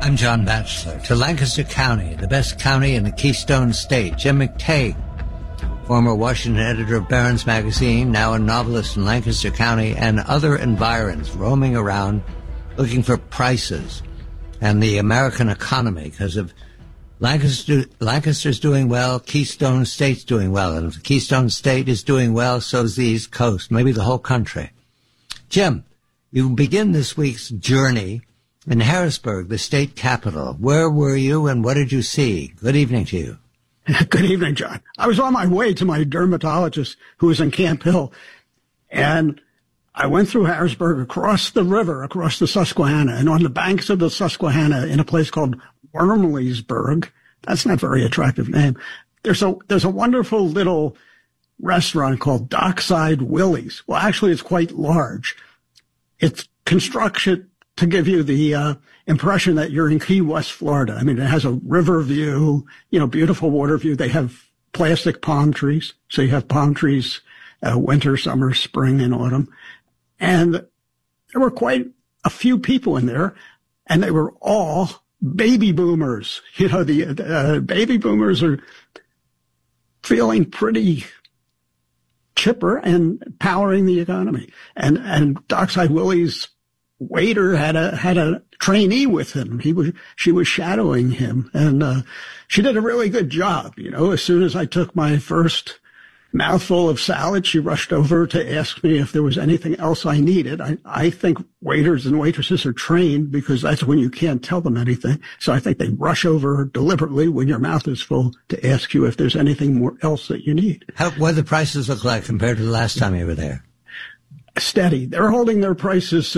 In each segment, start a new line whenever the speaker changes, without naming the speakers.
I'm John Batchelor. To Lancaster County, the best county in the Keystone State. Jim McTague, former Washington editor of Barron's Magazine, now a novelist in Lancaster County and other environs, roaming around looking for prices and the American economy, because of Lancaster's doing well, Keystone State's doing well. And if the Keystone State is doing well, so is the East Coast, maybe the whole country. Jim, you begin this week's journey in Harrisburg, the state capital. Where were you and what did you see? Good evening to you.
Good evening, John. I was on my way to my dermatologist who was in Camp Hill, and I went through Harrisburg, across the river, across the Susquehanna, and on the banks of the Susquehanna in a place called Wormleysburg. That's not a very attractive name. There's a wonderful little restaurant called Dockside Willie's. Well, actually, it's quite large. It's construction to give you the impression that you're in Key West, Florida. I mean, it has a river view, beautiful water view. They have plastic palm trees. So you have palm trees, winter, summer, spring, and autumn. And there were quite a few people in there, and they were all baby boomers. The baby boomers are feeling pretty chipper and powering the economy. And Dockside Willie's waiter had a trainee with him. She was shadowing him, and she did a really good job. As soon as I took my first mouthful of salad, she rushed over to ask me if there was anything else I needed. I think waiters and waitresses are trained because that's when you can't tell them anything. So I think they rush over deliberately when your mouth is full to ask you if there's anything more else that you need.
What do the prices look like compared to the last time you were there?
Steady. They're holding their prices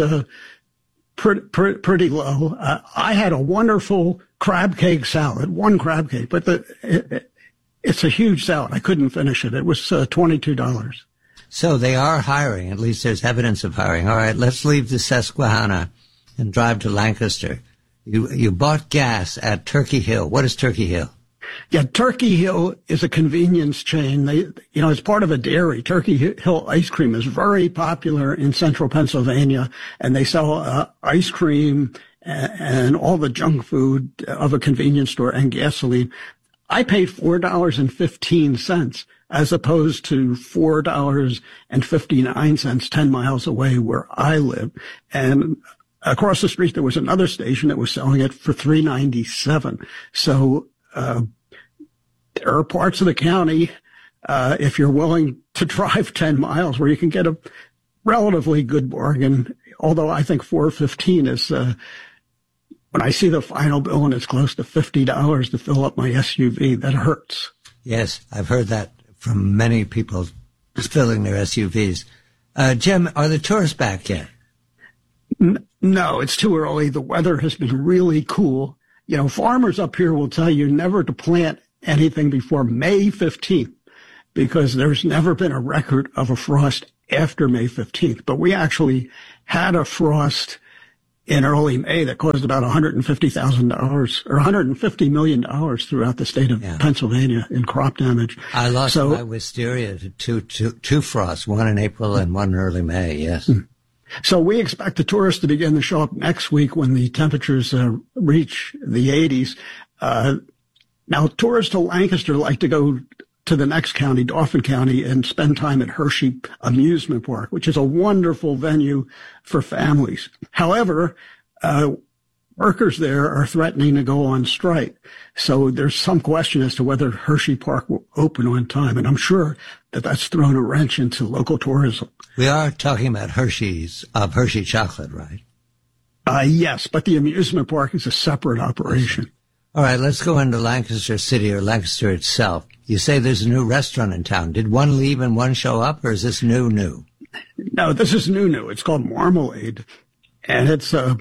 pretty low. I had a wonderful crab cake salad, one crab cake, but it's a huge salad. I couldn't finish it. It was $22.
So they are hiring. At least there's evidence of hiring. All right, let's leave the Susquehanna and drive to Lancaster. You bought gas at Turkey Hill. What is Turkey Hill?
Yeah, Turkey Hill is a convenience chain. It's part of a dairy. Turkey Hill ice cream is very popular in central Pennsylvania, and they sell ice cream and all the junk food of a convenience store and gasoline. I paid $4.15 as opposed to $4.59 10 miles away where I live. And across the street, there was another station that was selling it for $3.97. So, there are parts of the county, if you're willing to drive 10 miles where you can get a relatively good bargain. Although I think $4.15 is, when I see the final bill and it's close to $50 to fill up my SUV, that hurts.
Yes, I've heard that from many people filling their SUVs. Jim, are the tourists back yet?
No, it's too early. The weather has been really cool. Farmers up here will tell you never to plant anything before May 15th because there's never been a record of a frost after May 15th. But we actually had a frost in early May that caused about $150,000 or $150 million throughout the state of Pennsylvania in crop damage.
I lost my wisteria to two frosts, one in April and one in early May, yes.
So we expect the tourists to begin to show up next week when the temperatures reach the 80s. Now, tourists to Lancaster like to go to the next county, Dauphin County, and spend time at Hershey Amusement Park, which is a wonderful venue for families. However, workers there are threatening to go on strike. So there's some question as to whether Hershey Park will open on time. And I'm sure that that's thrown a wrench into local tourism.
We are talking about Hershey chocolate, right?
Yes, but the amusement park is a separate operation.
All right, let's go into Lancaster City or Lancaster itself. You say there's a new restaurant in town. Did one leave and one show up, or is this new?
No, this is new. It's called Marmalade, and it's a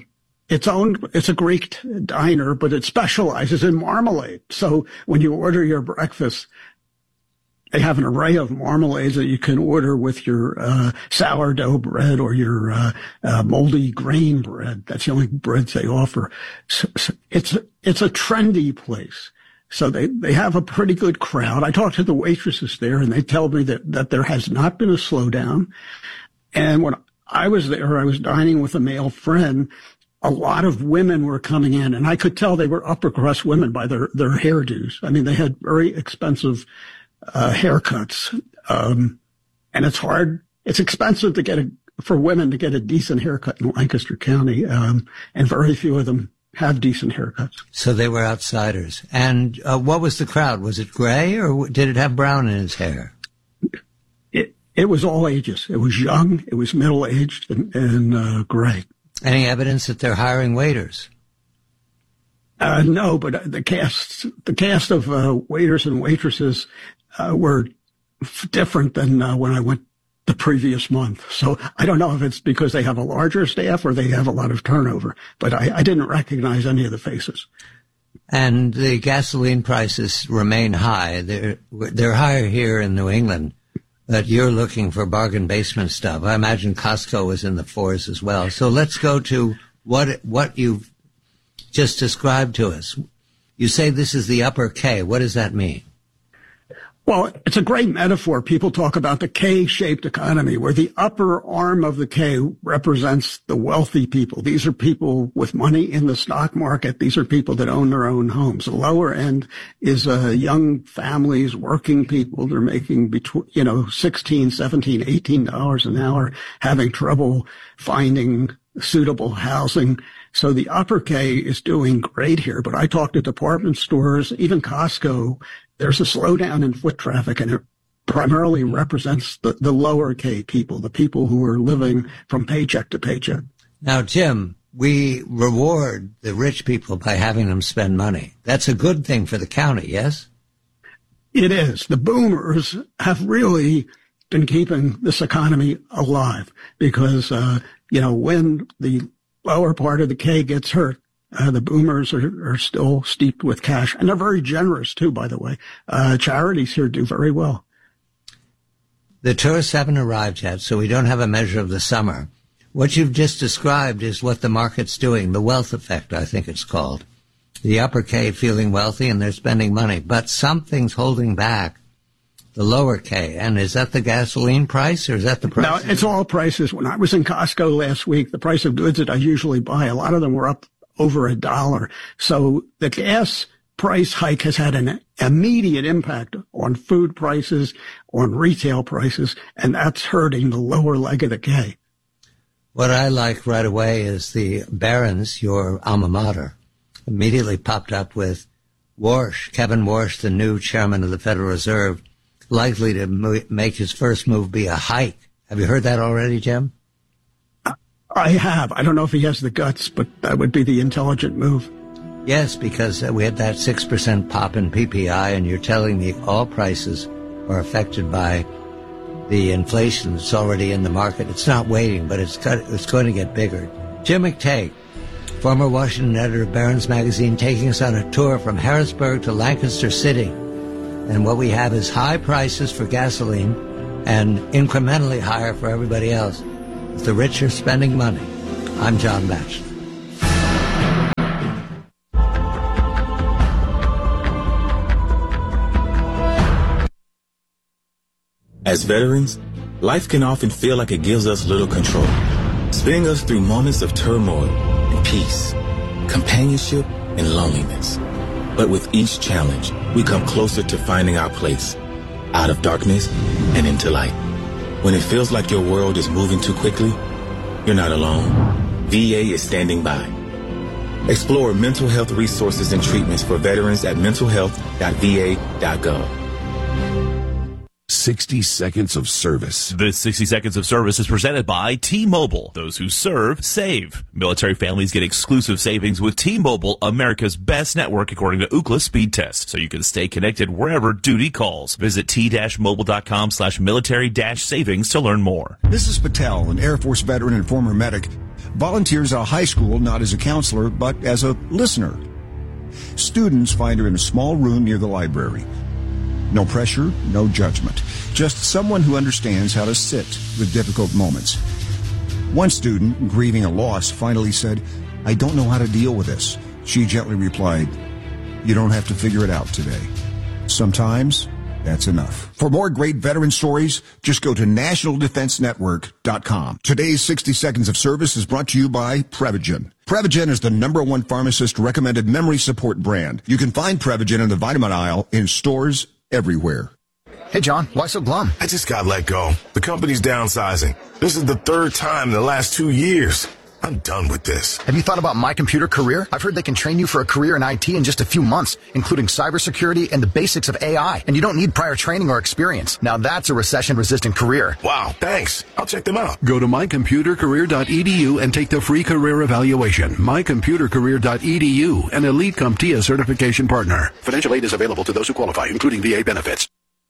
Greek diner, but it specializes in marmalade. So when you order your breakfast, they have an array of marmalades that you can order with your sourdough bread or your moldy grain bread. That's the only breads they offer. So it's a trendy place. So they have a pretty good crowd. I talked to the waitresses there, and they tell me that there has not been a slowdown. And when I was there, I was dining with a male friend, a lot of women were coming in, and I could tell they were upper crust women by their hairdos. I mean, they had very expensive haircuts, and it's expensive to get for women to get a decent haircut in Lancaster County, and very few of them have decent haircuts.
So they were outsiders. And what was the crowd? Was it gray, or did it have brown in his hair?
It was all ages. It was young, it was middle-aged, and gray.
Any evidence that they're hiring waiters?
No, but the cast of waiters and waitresses were different than when I went the previous month. So I don't know if it's because they have a larger staff or they have a lot of turnover, but I didn't recognize any of the faces.
And the gasoline prices remain high. They're higher here in New England, but you're looking for bargain basement stuff. I imagine Costco was in the 4s as well. So let's go to what you've just described to us. You say this is the upper K. What does that mean?
Well, it's a great metaphor. People talk about the K-shaped economy, where the upper arm of the K represents the wealthy people. These are people with money in the stock market. These are people that own their own homes. The lower end is young families, working people. They're making between, $16, $17, $18 an hour, having trouble finding suitable housing. So the upper K is doing great here. But I talked to department stores, even Costco. There's a slowdown in foot traffic, and it primarily represents the lower K people, the people who are living from paycheck to paycheck.
Now, Jim, we reward the rich people by having them spend money. That's a good thing for the county, yes?
It is. The boomers have really been keeping this economy alive because, when the lower part of the K gets hurt, the boomers are still steeped with cash, and they're very generous too, by the way. Charities here do very well.
The tourists haven't arrived yet, so we don't have a measure of the summer. What you've just described is what the market's doing, the wealth effect, I think it's called. The upper K feeling wealthy and they're spending money, but something's holding back the lower K. And is that the gasoline price, or is that the price?
No, it's all prices. When I was in Costco last week, the price of goods that I usually buy, a lot of them were up over $1. So the gas price hike has had an immediate impact on food prices, on retail prices, and that's hurting the lower leg of the K.
What I like right away is the Barron's, your alma mater, immediately popped up with Warsh, Kevin Warsh, the new chairman of the Federal Reserve, likely to make his first move be a hike. Have you heard that already, Jim?
I have. I don't know if he has the guts, but that would be the intelligent move.
Yes, because we had that 6% pop in PPI, and you're telling me all prices are affected by the inflation that's already in the market. It's not waiting, but it's going to get bigger. Jim McTague, former Washington editor of Barron's Magazine, taking us on a tour from Harrisburg to Lancaster City. And what we have is high prices for gasoline and incrementally higher for everybody else. The rich are spending money. I'm John Batchelor.
As veterans, life can often feel like it gives us little control, spinning us through moments of turmoil and peace, companionship and loneliness. But with each challenge, we come closer to finding our place, out of darkness and into light. When it feels like your world is moving too quickly, you're not alone. VA is standing by. Explore mental health resources and treatments for veterans at mentalhealth.va.gov.
60 Seconds of Service.
This 60 Seconds of Service is presented by T-Mobile. Those who serve, save. Military families get exclusive savings with T-Mobile, America's best network according to Ookla speed test, so you can stay connected wherever duty calls. Visit t-mobile.com/military-savings to learn more.
This is Patel, an Air Force veteran and former medic. Volunteers at a high school not as a counselor, but as a listener. Students find her in a small room near the library. No pressure, no judgment. Just someone who understands how to sit with difficult moments. One student, grieving a loss, finally said, "I don't know how to deal with this." She gently replied, "You don't have to figure it out today. Sometimes That's enough. For more great veteran stories, just go to nationaldefensenetwork.com. Today's 60 Seconds of Service is brought to you by Prevagen. Prevagen is the #1 pharmacist-recommended memory support brand. You can find Prevagen in the vitamin aisle in stores everywhere.
Hey, John, why so glum?
I just got let go. The company's downsizing. This is the third time in the last 2 years. I'm done with this.
Have you thought about My Computer Career? I've heard they can train you for a career in IT in just a few months, including cybersecurity and the basics of AI. And you don't need prior training or experience. Now that's a recession-resistant career.
Wow, thanks. I'll check them out.
Go to mycomputercareer.edu and take the free career evaluation. mycomputercareer.edu, an elite CompTIA certification partner. Financial aid is available to those who qualify, including VA benefits.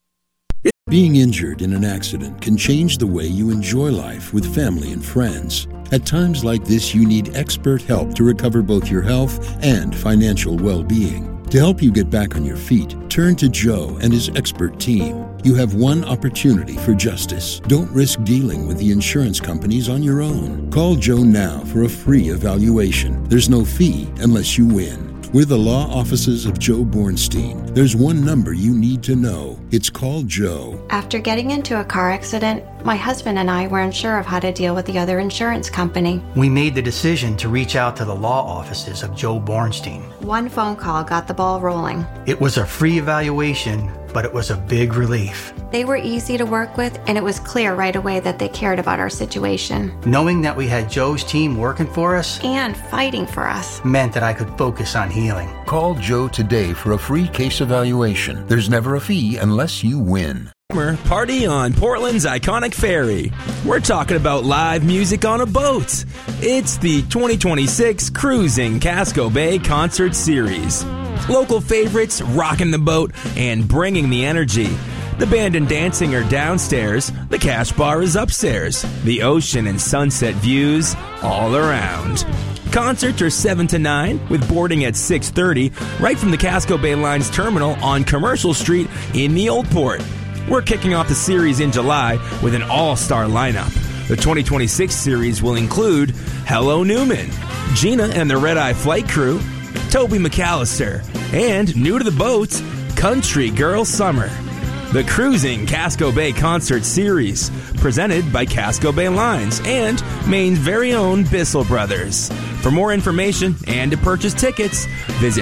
Being injured in an accident can change the way you enjoy life with family and friends. At times like this, you need expert help to recover both your health and financial well-being. To help you get back on your feet, turn to Joe and his expert team. You have one opportunity for justice. Don't risk dealing with the insurance companies on your own. Call Joe now for a free evaluation. There's no fee unless you win. We're the law offices of Joe Bornstein. There's one number you need to know. It's called Joe.
After getting into a car accident, my husband and I were unsure of how to deal with the other insurance company.
We made the decision to reach out to the law offices of Joe Bornstein.
One phone call got the ball rolling.
It was a free evaluation, but it was a big relief.
They were easy to work with, and it was clear right away that they cared about our situation.
Knowing that we had Joe's team working for us
and fighting for us
meant that I could focus on healing.
Call Joe today for a free case evaluation. There's never a fee unless you win.
Party on Portland's iconic ferry. We're talking about live music on a boat. It's the 2026 Cruising Casco Bay Concert Series. Local favorites rocking the boat and bringing the energy. The band and dancing are downstairs. The cash bar is upstairs. The ocean and sunset views all around. Concerts are 7 to 9 with boarding at 6:30 right from the Casco Bay Line's terminal on Commercial Street in the Old Port. We're kicking off the series in July with an all-star lineup. The 2026 series will include Hello Newman, Gina and the Red Eye Flight Crew, Toby McAllister, and new to the boats, Country Girl Summer. The Cruising Casco Bay Concert Series, presented by Casco Bay Lines and Maine's very own Bissell Brothers. For more information and to purchase tickets, visit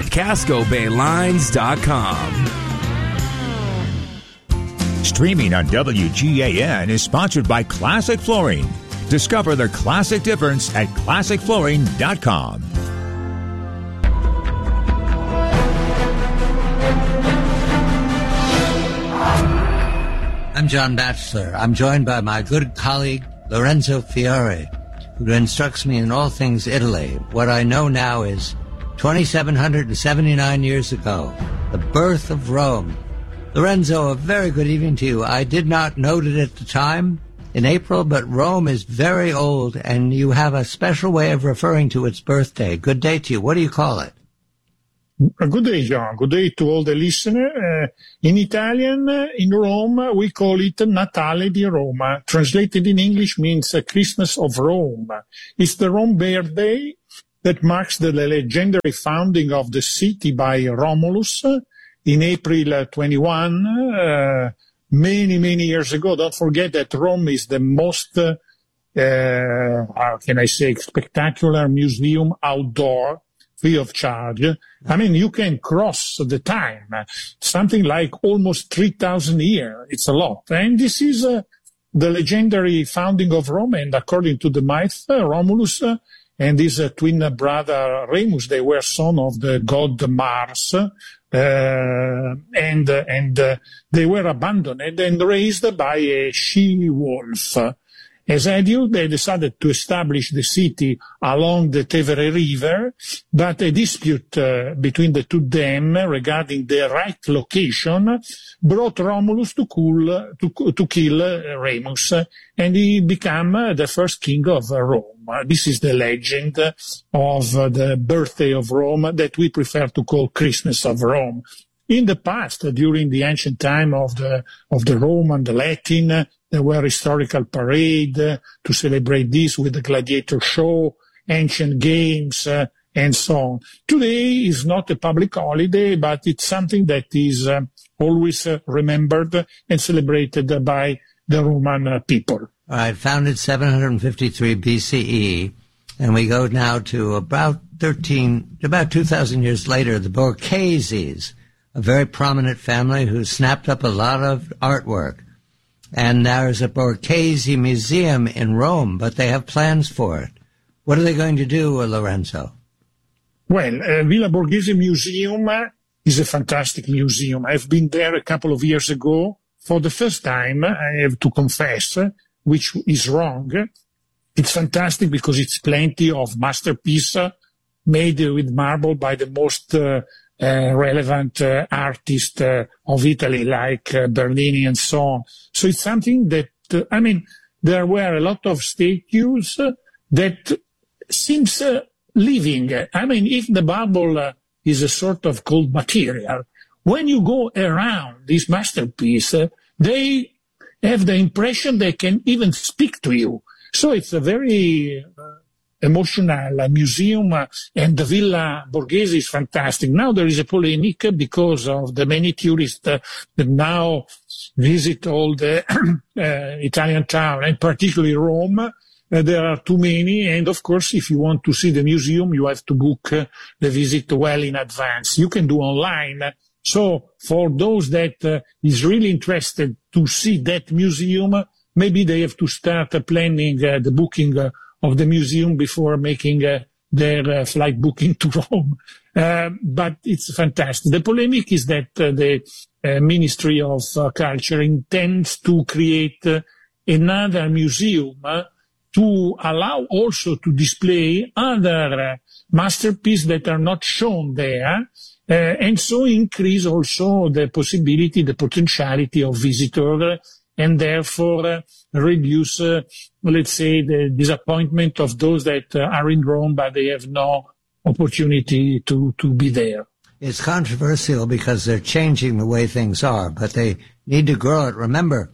CascoBayLines.com.
Streaming on WGAN is sponsored by Classic Flooring. Discover the classic difference at ClassicFlooring.com.
I'm John Batchelor. I'm joined by my good colleague, Lorenzo Fiore, who instructs me in all things Italy. What I know now is 2,779 years ago, the birth of Rome. Lorenzo, a very good evening to you. I did not note it at the time in April, but Rome is very old, and you have a special way of referring to its birthday. Good day to you. What do you call it?
Good day, John. Good day to all the listeners. In Italian, in Rome, we call it Natale di Roma. Translated in English means Christmas of Rome. It's the Rome birthday that marks the legendary founding of the city by Romulus in April 21, many years ago. Don't forget that Rome is the most, how can I say, spectacular museum outdoor, free of charge. I mean, you can cross the time, something like almost 3,000 years. It's a lot. And this is the legendary founding of Rome. And according to the myth, Romulus and his twin brother Remus, they were son of the god Mars. And they were abandoned and raised by a she-wolf. As ideal, they decided to establish the city along the Tevere River, but a dispute between the two of them regarding the right location brought Romulus to kill Remus, and he became the first king of Rome. This is the legend of the birthday of Rome that we prefer to call Christmas of Rome. In the past, during the ancient time of the Roman, the Latin, there were historical parade to celebrate this with the gladiator show, ancient games, and so on. Today is not a public holiday, but it's something that is always remembered and celebrated by the Roman people.
All right, founded 753 BCE, and we go now to about 2,000 years later, the Borgheses, a very prominent family who snapped up a lot of artwork. And there's a Borghese museum in Rome, but they have plans for it. What are they going to do, Lorenzo?
Well, Villa Borghese Museum is a fantastic museum. I've been there a couple of years ago. For the first time, I have to confess, which is wrong. It's fantastic because it's plenty of masterpieces made with marble by the most relevant artists of Italy, like Bernini and so on. So it's something that, there were a lot of statues that seems living. If the marble is a sort of cold material, when you go around this masterpiece, they have the impression they can even speak to you. So it's a very emotional museum, and the Villa Borghese is fantastic. Now there is a polemic because of the many tourists that now visit all the Italian town, and particularly Rome. There are too many, and of course, if you want to see the museum, you have to book the visit well in advance. You can do online. So for those that is really interested to see that museum, maybe they have to start planning the booking of the museum before making their flight booking to Rome. But it's fantastic. The polemic is that the Ministry of Culture intends to create another museum to allow also to display other masterpieces that are not shown there, and so increase also the possibility, the potentiality of visitors, and therefore reduce, let's say, the disappointment of those that are in Rome, but they have no opportunity to be there.
It's controversial because they're changing the way things are, but they need to grow it. Remember,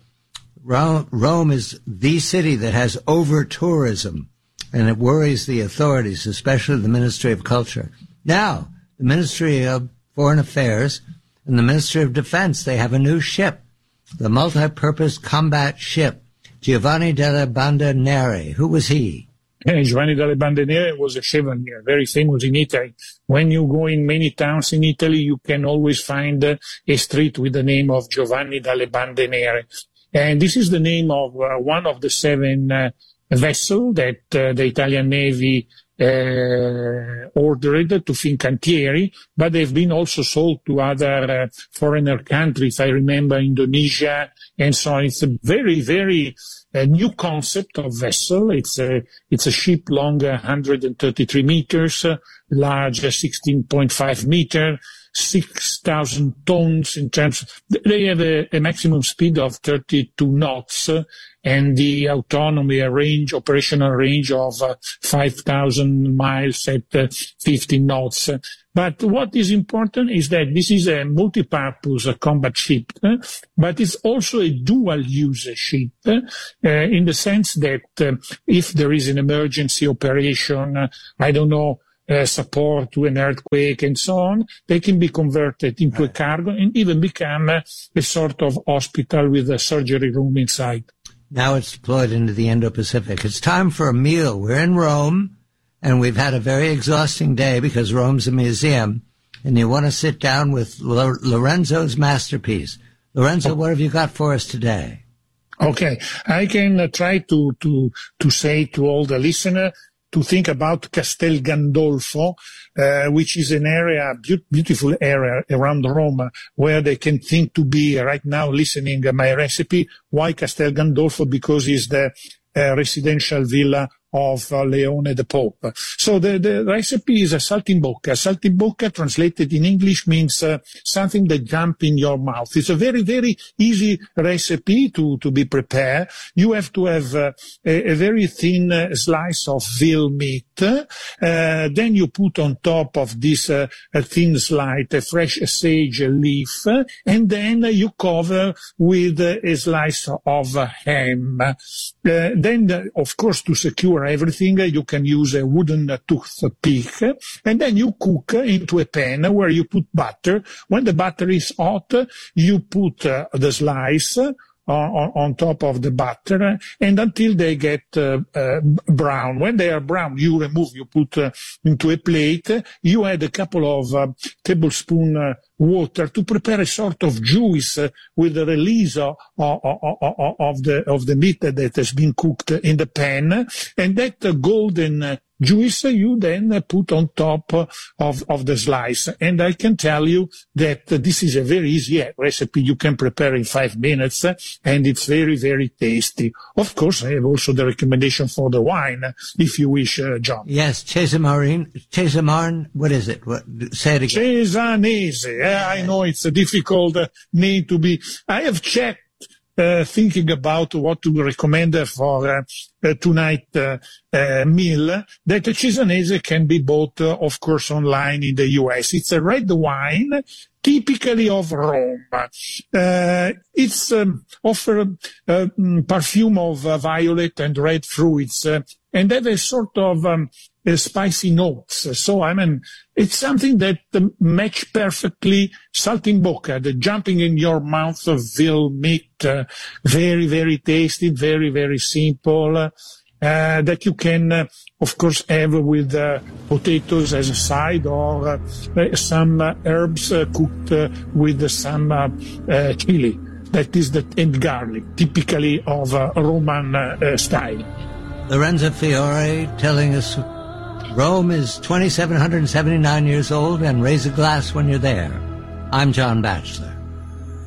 Rome is the city that has over-tourism, and it worries the authorities, especially the Ministry of Culture. Now, the Ministry of Foreign Affairs and the Ministry of Defense, they have a new ship, the multi-purpose combat ship, Giovanni delle Bande Nere. Who was he?
Giovanni delle Bande Nere was a chevalier, very famous in Italy. When you go in many towns in Italy, you can always find a street with the name of Giovanni delle Bande Nere. And this is the name of one of the 7 vessels that the Italian Navy ordered to Fincantieri, but they've been also sold to other foreigner countries. I remember Indonesia and so on. It's a very, very new concept of vessel. It's a ship long 133 meters, large 16.5 meters. 6,000 tons in terms. They have a maximum speed of 32 knots and the operational range of 5,000 miles at 50 knots. But what is important is that this is a multi-purpose combat ship, but it's also a dual-use ship in the sense that if there is an emergency operation, support to an earthquake and so on, they can be converted into a cargo and even become a sort of hospital with a surgery room inside.
Now it's deployed into the Indo-Pacific. It's time for a meal. We're in Rome, and we've had a very exhausting day because Rome's a museum, and you want to sit down with Lorenzo's masterpiece. Lorenzo, what have you got for us today?
Okay, I can try to say to all the listeners to think about Castel Gandolfo, which is an area, beautiful area around Rome, where they can think to be right now listening my recipe. Why Castel Gandolfo? Because it's the residential villa of Leone the Pope. So the recipe is a saltimbocca. Saltimbocca, translated in English, means something that jumps in your mouth. It's a very, very easy recipe to be prepared. You have to have a very thin slice of veal meat, Then you put on top of this thin slice a fresh sage leaf, and then you cover with a slice of ham. Then, of course, to secure everything, you can use a wooden toothpick, and then you cook into a pan where you put butter. When the butter is hot, you put the slice on top of the butter, and until they get brown. When they are brown, you put into a plate. You add a couple of tablespoons water to prepare a sort of juice with the release of the meat that has been cooked in the pan, and that golden juice you then put on top of the slice. And I can tell you that this is a very easy recipe you can prepare in 5 minutes, and it's very, very tasty. Of course, I have also the recommendation for the wine, if you wish, John.
Yes, Cesamarine, what is it? Say it again.
Cesanese. I know it's a difficult name to be. I have checked thinking about what to recommend for tonight meal, that Cesanese can be bought, of course, online in the US. It's a red wine, typically of Rome. It's offer perfume of violet and red fruits, and have a sort of spicy notes. So, it's something that match perfectly saltimbocca, the jumping in your mouth of veal meat, very, very tasty, very, very simple, that you can, of course, have with potatoes as a side, or some herbs cooked with some chili. That is and garlic, typically of Roman style.
Lorenzo Fiore telling us Rome is 2,779 years old, and raise a glass when you're there. I'm John Batchelor.